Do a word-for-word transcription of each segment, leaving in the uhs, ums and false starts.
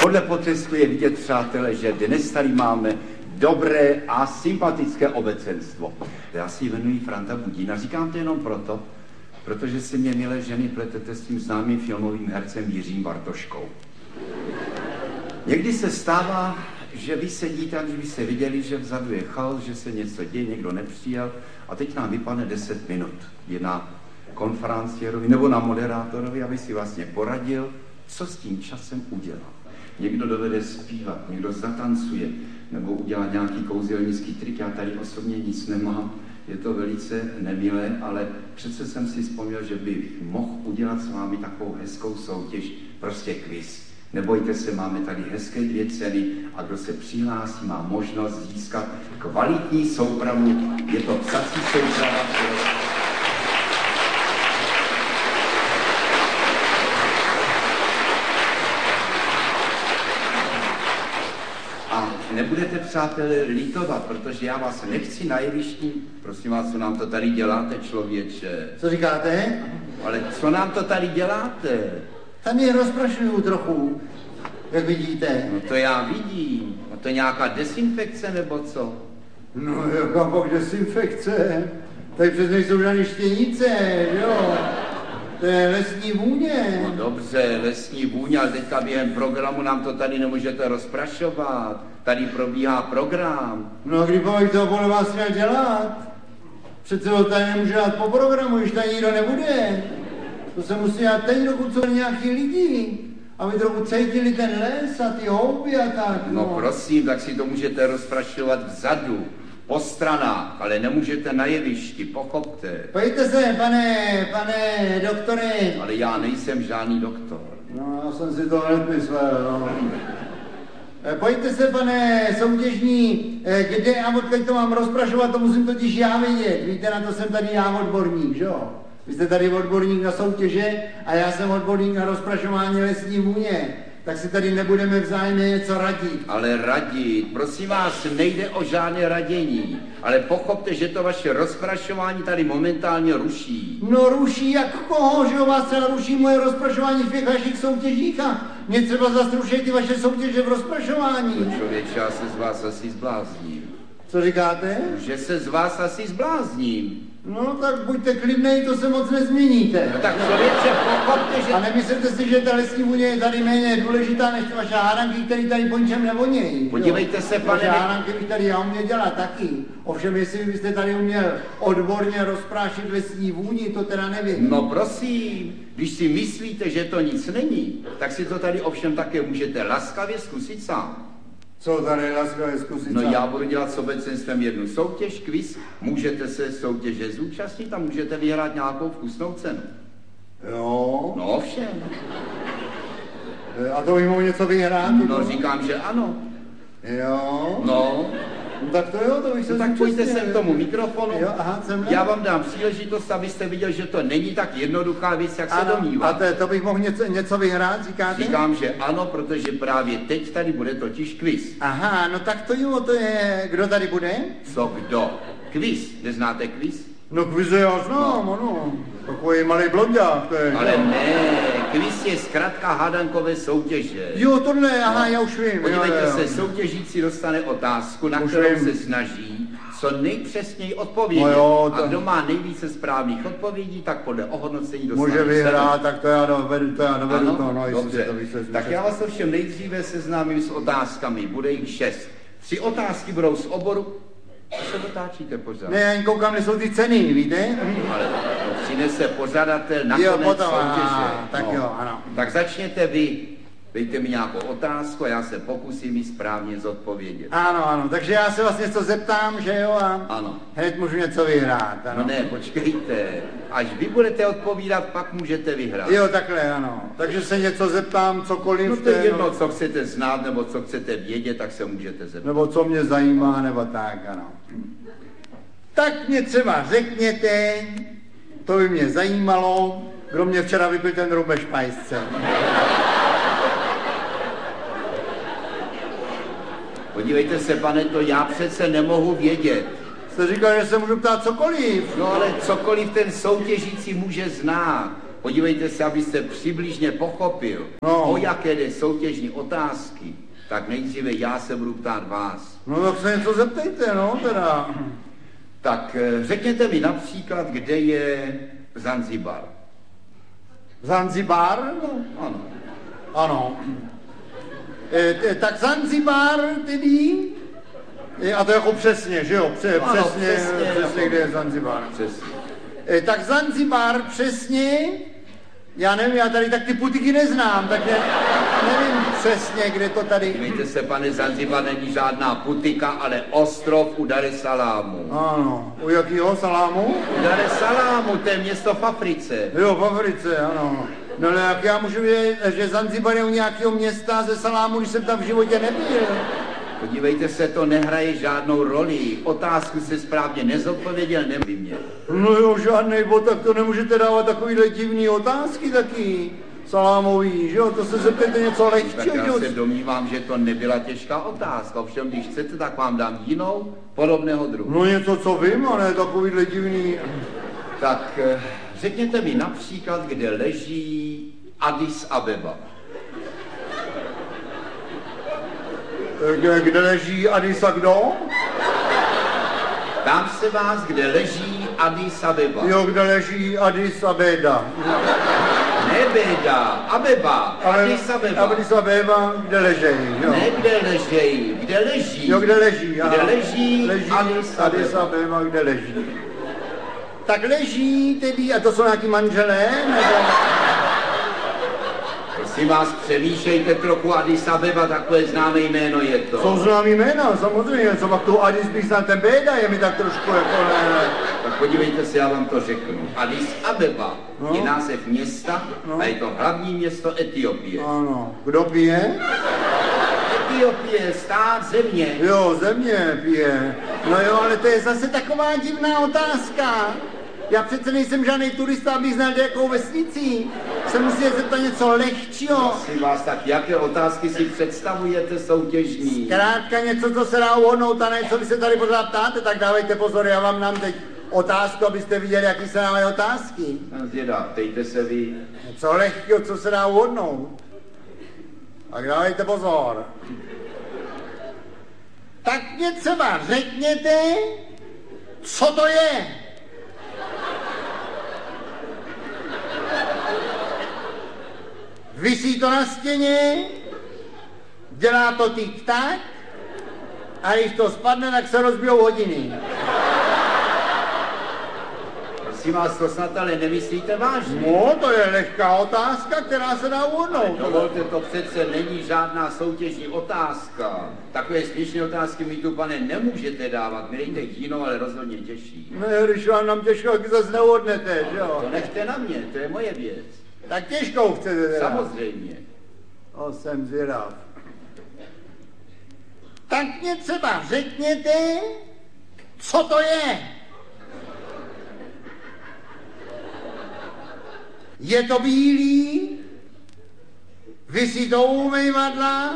Podle potlesu je vidět, přátelé, že dnes tady máme dobré a sympatické obecenstvo. Já si jmenuji Franta Budín a říkám to jenom proto, protože si mě, milé ženy, pletete s tím známým filmovým hercem Jiřím Bartoškou. Někdy se stává, že vy sedíte, aniž byste viděli, že vzadu je chaos, že se něco děje, někdo nepřijel a teď nám vypadne deset minut. Je na konferenciérovi nebo na moderátorovi, aby si vlastně poradil, co s tím časem udělá. Někdo dovede zpívat, někdo zatancuje, nebo udělá nějaký kouzelnický trik. Já tady osobně nic nemám, je to velice nemilé, ale přece jsem si vzpomněl, že bych mohl udělat s vámi takovou hezkou soutěž, prostě quiz. Nebojte se, máme tady hezké dvě ceny a kdo se přihlásí, má možnost získat kvalitní soupravu. Je to psací souprava. A nebudete, přátelé, litovat, protože já vás nechci na jevišti. Prosím vás, co nám to tady děláte, člověče? Co říkáte? Ale co nám to tady děláte? Tam je rozprašuju trochu, jak vidíte. No to já vidím. No to je nějaká desinfekce nebo co? No jaká pak desinfekce? Tady přes nejsou žádné štěnice, jo? To je lesní vůně. No dobře, lesní vůně, ale teďka během programu nám to tady nemůžete rozprašovat. Tady probíhá program. No a kdy bych to podle vás měl dělat? Přece ho tady nemůže dát po programu, když tady nikdo nebude. To se musí dát teď, dokud jsou nějaký lidi, aby trochu cítili ten les a ty houby a tak. No, no prosím, tak si to můžete rozprašovat vzadu, po stranách, ale nemůžete na jevišti, pochopte. Pojďte se, pane, pane doktore. Ale já nejsem žádný doktor. No, já jsem si to hned myslel, no. Pojďte se, pane soutěžní, kde a odkud to mám rozprašovat, to musím totiž já vědět. Víte, na to jsem tady já odborník, že jo? Vy jste tady odborník na soutěže a já jsem odborník na rozprašování lesní vůně. Tak si tady nebudeme vzájemně něco radit. Ale radit, prosím vás, nejde o žádné radění. Ale pochopte, že to vaše rozprašování tady momentálně ruší. No ruší jak koho, že jo, vás třeba ruší moje rozprašování v těch vašich soutěžích a mě třeba zase ruší ty vaše soutěže v rozprašování. No člověče, já se z vás asi zblázním. Co říkáte? Že se z vás asi zblázním. No tak buďte klidnej, to se moc nezměníte. No tak člověče, pochopte, že... A nemyslete si, že ta lesní vůně je tady méně důležitá než ty vaše hádanky, které tady po ničem nevonějí. Podívejte se, pane... Vaše hádanky bych tady já uměl dělat taky. Ovšem, jestli byste tady uměl odborně rozprášit lesní vůni, to teda nevím. No prosím, když si myslíte, že to nic není, tak si to tady ovšem také můžete laskavě zkusit sám. Co tady laskavě zkusit No sám? já budu dělat s obecenstvem jednu soutěž, quiz, můžete se soutěže zúčastnit a můžete vyhrát nějakou vkusnou cenu. Jo? No ovšem. A to bych mohl něco vyhrát? No říkám, že ano. Jo? No. No tak to jo, to bych se no, tak pojďte sem k tomu mikrofonu. Jo, aha, jsem já vám dám příležitost, abyste viděl, že to není tak jednoduchá věc, jak ano, se domnívá. A to, to bych mohl něco, něco vyhrát, říkáte? Říkám, že ano, protože právě teď tady bude totiž quiz. Aha, no tak to jo, to je... Kdo tady bude? Co kdo? Quiz. Neznáte quiz? No quiz já znám, no. Ano. Takový malý blonďák, to je. Ale ne, quiz je zkrátka hádankové soutěže. Jo, tohle, aha, já už vím. Podívejte jo, jo. se, soutěžící dostane otázku, na už kterou vím. se snaží co nejpřesněji odpovědět. No jo, to... A kdo má nejvíce správných odpovědí, tak podle ohodnocení dostane. Může vyhrát, tak to já dovedu, to já dovedu ano? to, no, Dobře. To vysvětlím. Tak já vás ovšem nejdříve seznámím s otázkami, bude jich šest. Tři otázky budou z oboru. A se dotáčíte pořád. Ne, já jen koukám, kde jsou ty ceny, víte? Ale to přinese pořadatel na jo, konec potom, soutěže. aha, tak no. jo, ano. Tak začněte vy. Dejte mi nějakou otázku a já se pokusím ji správně zodpovědět. Ano, ano, takže já se vás něco zeptám, že jo, a ano. hned můžu něco vyhrát, ano. No ne, počkejte. Až vy budete odpovídat, pak můžete vyhrát. Jo, takhle, ano. Takže se něco zeptám, cokoliv. No to je jedno, co chcete znát, nebo co chcete vědět, tak se můžete zeptat. Nebo co mě zajímá, nebo tak, ano. Tak mě třeba řekněte, to by mě zajímalo, kdo mě včera vypil ten rum ve špajsce. Podívejte se, pane, to já přece nemohu vědět. Jste říkal, že se můžu ptát cokoliv. No ale cokoliv ten soutěžící může znát. Podívejte se, abyste přibližně pochopil, No. o jaké jde soutěžní otázky, tak nejdříve já se budu ptát vás. No tak se něco zeptejte, no teda. Tak eh, řekněte mi například, kde je Zanzibar. Zanzibar? No, Ano. ano. E, t, tak Zanzibar tedy, e, a to jako přesně, že jo, Pře, Ano, přesně, přesně, přesně, jako- kde je Zanzibar. Přesně. E, tak Zanzibar přesně, já nevím, já tady tak ty putiky neznám, tak ne, nevím přesně, kde to tady... Dívejte se, pane, Zanzibar není žádná putika, ale ostrov u Dar es Salamu. Ano, u jakýho salámu? U Dar es Salamu, to je město v Africe. Jo, v Africe, ano. No ale jak já můžu vědět, že Zanzibar je u nějakého města ze salámu, když jsem tam v životě nebyl? Podívejte se, to nehraje žádnou roli. Otázku se správně nezodpověděl, nevím mě. No jo, žádnej bod, tak to nemůžete dávat takovýhle divný otázky taky. Salámový, že jo, to se zeptejte něco Tak lehčího. já se domnívám, že to nebyla těžká otázka. Ovšem, když chcete, tak vám dám jinou podobného druhu. No něco, co vím, a ne takovýhle divný... Tak eh, řekněte mi například, kde leží Addis Abeba. Kde, kde leží Addis a kdo? Ptám se vás, kde leží Addis Abeba. Jo, kde leží Addis Abeba. Ne Beda, Abeba, Addis Abeba. Addis Abeba, kde ležejí, jo. Ne kde leží, kde leží. Jo, kde leží, aha. Kde leží, leží Addis Addis Abeba. Abeba, kde leží. Tak leží tedy, a to jsou nějaký manželé, nebo... Prosím vás, přemýšlejte trochu, Addis Abeba, takové známé jméno je to. Jsou známý jména, samozřejmě, co pak tu Addis bych znal, ten Beda je mi tak trošku jako ne... Tak podívejte se, já vám to řeknu. Addis Abeba No. je název města No. a je to hlavní město Etiopie. Ano, kdo pije? Etiopie, stát, země. Jo, země pije. No jo, ale to je zase taková divná otázka. Já přece nejsem žádný turista, abych znal nějakou vesnici. Se musí zeptat něco lehčího. Prosím vás, tak jaké otázky si představujete soutěžní? Zkrátka něco, co se dá uhodnout, a ne co vy se tady pořád ptáte, tak dávejte pozor, já vám dám teď otázku, abyste viděli, jaký se dávají otázky. No, zvědá, ptejte se vy. Něco lehkého, co se dá uhodnout. Tak dávejte pozor. Tak mě třeba řekněte, co to je. Visí to na stěně, dělá to tik-tak, a když to spadne, tak se rozbijou hodiny. Prosím vás, to snad ale nemyslíte vážně. No, to je lehká otázka, která se dá uhodnout. Dovolte, to přece není žádná soutěžní otázka. Takové směšné otázky mi tu, pane, nemůžete dávat. Mi dejte jinou, ale rozhodně těžší. No, když vám nám těžko, tak zase neuhodnete, že jo? To nechte na mě, to je moje věc. Tak těžkou chcete teda. Samozřejmě. O, jsem zvědav. Tak mě třeba řekněte, co to je. Je to bílý, visí to u umývadla,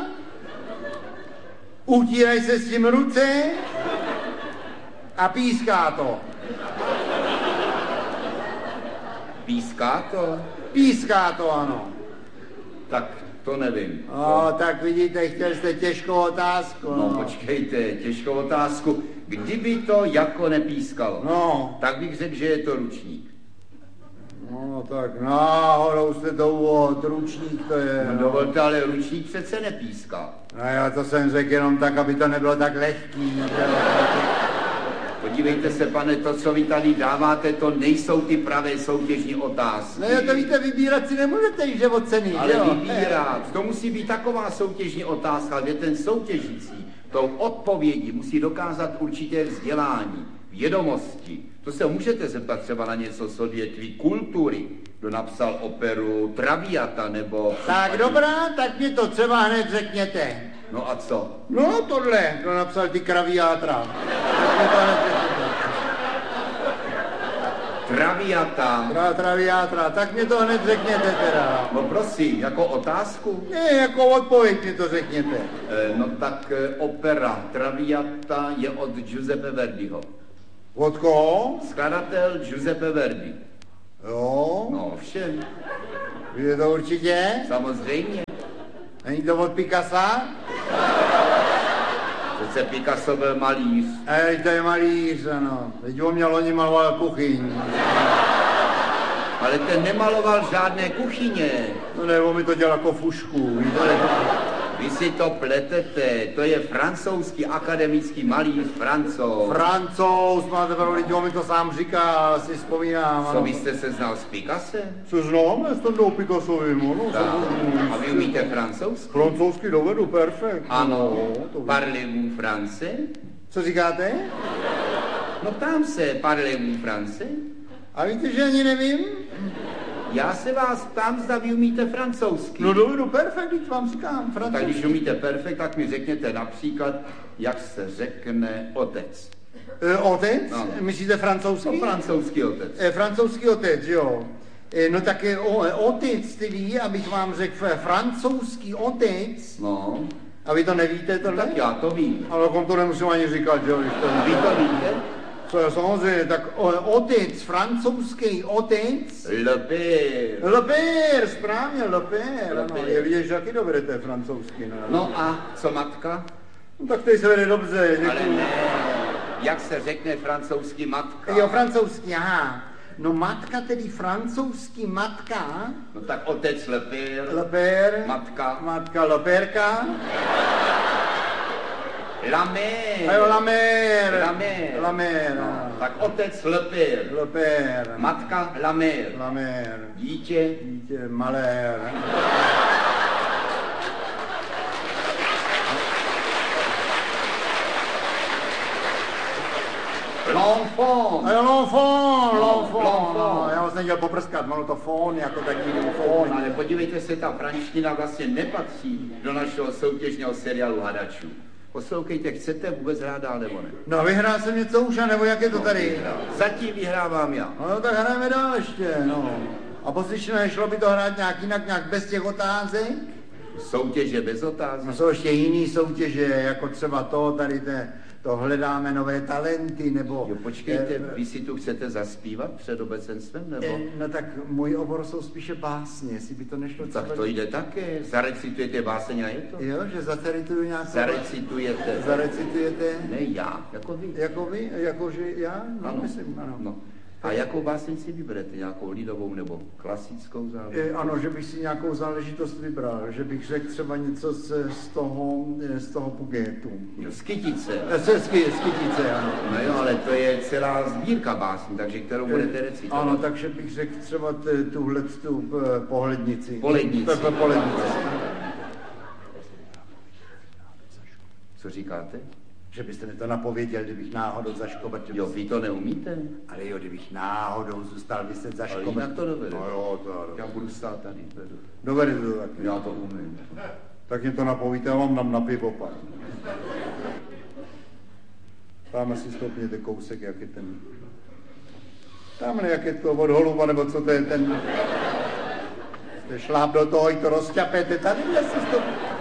utírají se s tím ruce a píská to. Píská to? Píská to, ano. Tak to nevím. O, tak vidíte, chtěl jste těžkou otázku. No počkejte, těžkou otázku. Kdyby to jako nepískalo, No. tak bych řekl, že je to ručník. No tak náhodou jste to uvod, ručník to je. No, dovolte, ale ručník přece nepíská. No já to jsem řekl jenom tak, aby to nebylo tak lehký. Že? Podívejte se, pane, to, co vy tady dáváte, to nejsou ty pravé soutěžní otázky. No jo, to víte, vybírat si nemůžete, že od ceny, Ale že jo? vybírat, to musí být taková soutěžní otázka, kde ten soutěžící tou odpovědí musí dokázat určité vzdělání, vědomosti. To se můžete zeptat třeba na něco z odvětví kultury, kdo napsal operu Traviata nebo... Tak dobrá, tak mě to třeba hned řekněte. No a co? No tohle, kdo napsal ty kraviátra. Tak mě to hned řekněte. Traviata. Tra, traviátra, tak mě to hned řekněte teda. No prosím, jako otázku? Ne, jako odpověď mě to řekněte. E, no tak e, opera Traviata je od Giuseppe Verdiho. Od koho? Skladatel Giuseppe Verdi. Jo. No všem. Víte to určitě? Samozřejmě. Není to od Picassa? Přece Picasso byl malíř. Ej, to je malíř, ano. Teď on měl loni maloval kuchyň. Ale ten nemaloval žádné kuchyně. No ne, on mi to dělal jako fušku, víte? Vy si to pletete, to je francouzský akademický malíř, Francouz. Francouz, máte pravdu, lidi, on mi to sám říká, si vzpomínám. Co, vy jste se znal s Picassem? Co znám, s tom jdou Picassovým, no. A vy umíte francouzsky? Francouzsky dovedu, perfekt. Ano, no, parlez-vous français? Co říkáte? No ptám se, parlez-vous français? A víte, že ani nevím? Já se vás ptám, zda vy umíte francouzsky. No dovedu, perfekt, teď vám říkám, No, francouzsky. tak když umíte perfekt, tak mi řekněte například, jak se řekne otec. E, otec? No. Myslíte francouzský? No, francouzský otec. E, francouzský otec, jo. E, no tak e, o, e, otec, tedy, abych vám řekl, francouzský otec. No, A vy to nevíte, tohle? tak já to vím. Ale kom to nemusím ani říkat, že jo, když to Vy to víte? Co, samozřejmě, tak o, otec, francouzský otec. Le père. Le père, správně, le père, Le ano, père. je vidět, že taky dovedete francouzsky, ne? No a co matka? No, tak teď se vede dobře, Ale děkuji. ne, jak se řekne francouzský matka? Jo, francouzský, aha. No matka, tedy francouzský matka, No tak otec le père, le père, matka, matka le pérka, la mère. a jo, la mère, La mère. la mère, No, ano. tak otec le père, Le père, matka la mère, la mère, dítě. dítě, malér. L'enfant. A jo, l'enfant, No, l'enfant, l'enfant. no, já vás nechtěl poprskat, ono to fón, jako takový No, fón. ale podívejte se, ta franština vlastně nepatří do našeho soutěžního seriálu hadačů. Poslouchejte, chcete vůbec hrát dál nebo ne? No, vyhrál jsem něco už, anebo jak je to tady? Zatím vyhrávám já. No, tak hrajeme dál ještě, no. A poslyšíme, šlo by to hrát nějak jinak, nějak bez těch otázek? Soutěže bez No, otázek. jsou ještě jiný soutěže, jako třeba to, tady te, to hledáme nové talenty, nebo... Jo, počkejte, eh, vy si tu chcete zaspívat před obecenstvem, nebo? eh, No tak můj obor jsou spíše básně, jestli by to nešlo Tak to jde také. Zarecitujete báseň a je to? Jo, že zacerituju nějakou... Zarecitujete. Zarecitujete? Ne já, jako vy. Jako vy? Jako že já? No, Ano. myslím, ano. No. A jakou báseň si vyberete? Nějakou lidovou nebo klasickou záležitost? Eh, Ano, že bych si nějakou záležitost vybral, že bych řekl třeba něco z, z toho, eh, z toho Pugetu. Jo, Skytice. Eh, Se sky, skytice, ano. No jo, ale to je celá sbírka básní, takže kterou budete recitovat? Ano, takže bych řekl třeba t- tuhle tu eh, pohlednici. Polednici. P- p- Polednici. Co říkáte? Že byste mi to napověděl, kdybych náhodou zaškobat. Jo, vy to neumíte? Ale jo, kdybych náhodou zůstal vyset za Ale škobat. jinak to dovede. No jo, to já Já budu stát tady. vedu. Dovede to tak. Já to umím. Tak jim to napovíte, já vám dám na pivo pak. Tam si stopněte kousek, jak je ten... Tamhle, jak je to od holuba, nebo co to je ten... Jste šláp do toho, i to rozťapete, tadyhle si stopněte.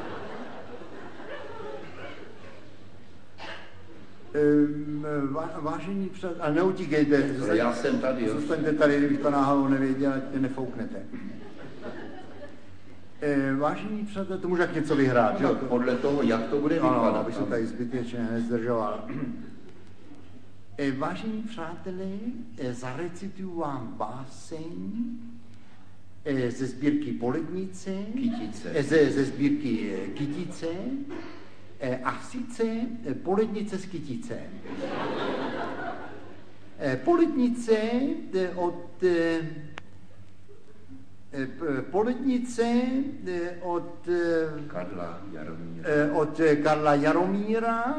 Ehm, vá, vážení před... Ale neutíkejte. Ale já jsem tady, jo. Zůstaňte tady, kdybych to náhodou nevěděl, ať mě nefouknete. E, vážení přátelé, to může jak něco vyhrát, že No, jo? tak podle toho, jak to bude Ano, vypadat. aby se tady zbytečně nezdržoval. E, vážení přátelé, e, zarecituju vám báseň e, ze sbírky Polednice, Kytice. e, ze, ze sbírky e, Kytice, e, a sice e, Polednice z Kytice. E, Polednice e, od... E, e, p- Polednice e, od... E, Karla Jaromíra. Eh, od eh, Karla Jaromíra.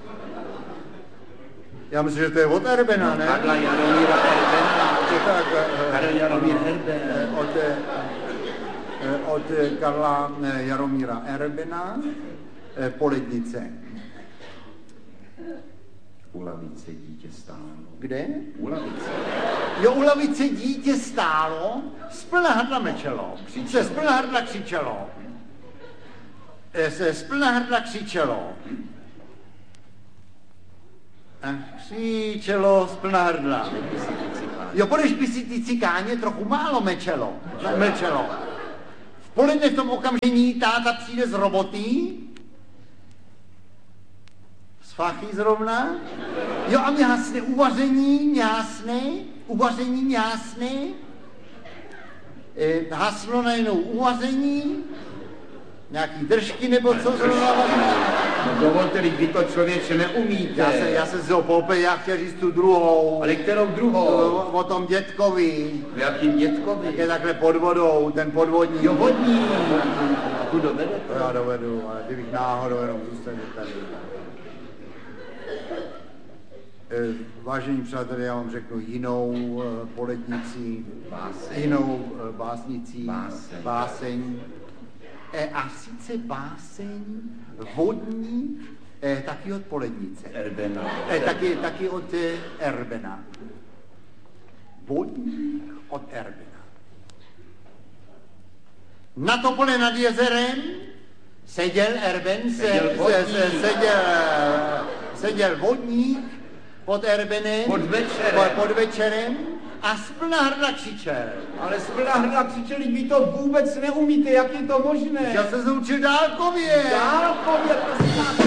Já myslím, že to je od Erbena, ne? Karla Jaromíra Erbena. Je tak, eh, Karel Jaromír eh, Erben. Od, eh, eh, od eh, Karla eh, Jaromíra Erbena, eh, Polednice. U lavice dítě stálo. Kde? U lavice. Jo, u lavice dítě stálo, z plna hrdla mečelo, Křičelo. se z plna hrdla křičelo. Eh, Se z plna hrdla křičelo. A křičelo z plna hrdla. Řekni si, kluci, pán. cikáně. Jo, budeš by si ty cikáně trochu málo mečelo. Mlčelo. V poledne v tom okamžení táta přijde z roboty, z fachy zrovna, jo a mě hasne uvaření, mě hasne, uvaření mě hasne, e, haslo najednou uvaření, nějaký držky nebo co zrovna vaření. No dovolte, vy to člověče neumíte. Já se, já se z opoupe, já chtěl říct tu druhou. Ale kterou druhou? O, o tom dětkovi. V jakým dětkovi? Jak je takhle pod vodou, ten podvodník. Jo, vodní. A tu dovedete? To já dovedu, ale kdybych náhodou jenom zůstal tady. E, vážení přátelé, já vám řeknu jinou e, polednici, Báseň. jinou e, básnicí, Báseň. báseň. E, a sice báseň vodní, e, taky od polednice. Erbena. E, taky, taky od e, Erbena. Vodní od Erbena. Na topole nad jezerem seděl Erben, se, Seděl se, vodník. se, seděl, seděl vodník pod Erbenem, Pod večerem. pod, pod večerem a z plná hrdla křičel. Ale z plná hrdla křičeli, vy to vůbec neumíte, jak je to možné? Já se zaučil dálkově. Dálkově, prosím vás.